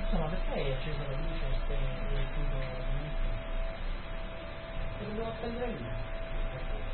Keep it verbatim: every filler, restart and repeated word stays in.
Insomma, perché hai acceso la luce e stai chiuso la finestra? Te lo devo appendere lì.